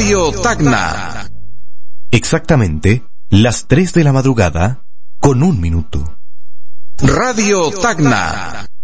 Radio Tacna. Exactamente las 3 de la madrugada con 1 minuto. Radio Tacna.